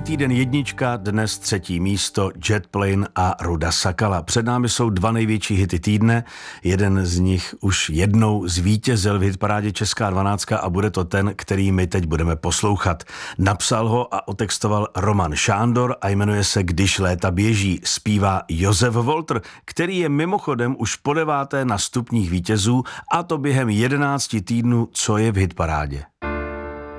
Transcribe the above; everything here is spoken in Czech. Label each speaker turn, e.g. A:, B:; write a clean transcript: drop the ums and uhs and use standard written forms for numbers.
A: týden jednička, dnes 3. místo Jet Plane a Ruda Sakala. Před námi jsou 2 největší hity týdne, jeden z nich už jednou zvítězil v hitparádě Česká 12 a bude to ten, který my teď budeme poslouchat. Napsal ho a otextoval Roman Šándor a jmenuje se Když léta běží. Zpívá Josef Volter, který je mimochodem už po 9. na stupních vítězů, a to během 11 týdnů, co je v hitparádě.